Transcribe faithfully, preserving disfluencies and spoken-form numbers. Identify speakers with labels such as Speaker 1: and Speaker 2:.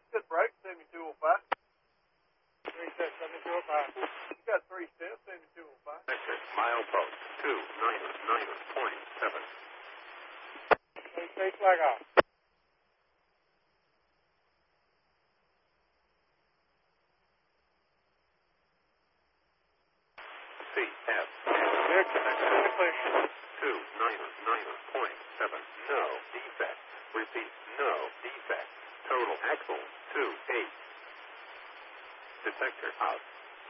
Speaker 1: Good break, seventy-two oh five. Three steps, seventy-two oh five. You got three steps, seventy-two oh five.
Speaker 2: Sector, milepost, two niner niner point seven.
Speaker 1: Three state flag off.
Speaker 2: C F.
Speaker 1: Clear.
Speaker 2: two niner niner point seven. No defect. Repeat, no defect. Total axle, two eight. Detector out.